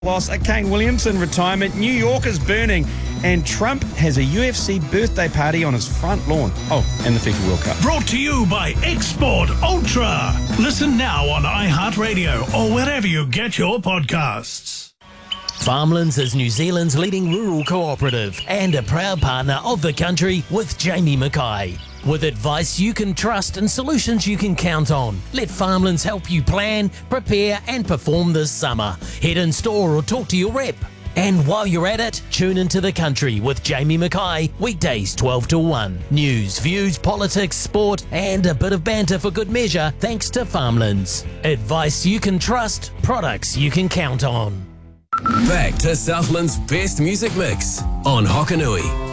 Loss at Kane Williamson retirement, New York is burning, and Trump has a UFC birthday party on his front lawn. Oh, and the FIFA World Cup. Brought to you by Export Ultra. Listen now on iHeartRadio or wherever you get your podcasts. Farmlands is New Zealand's leading rural cooperative and a proud partner of the country with Jamie Mackay. With advice you can trust and solutions you can count on, let Farmlands help you plan, prepare and perform this summer. Head in store or talk to your rep. And while you're at it, tune into The Country with Jamie Mackay, weekdays 12 to 1. News, views, politics, sport and a bit of banter for good measure thanks to Farmlands. Advice you can trust, products you can count on. Back to Southland's best music mix on Hokanui.